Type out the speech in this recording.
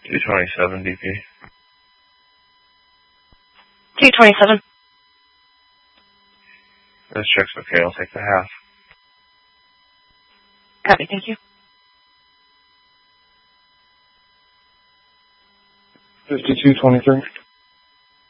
227 DP. 227. This check's okay, I'll take the half. Copy, thank you. 5223.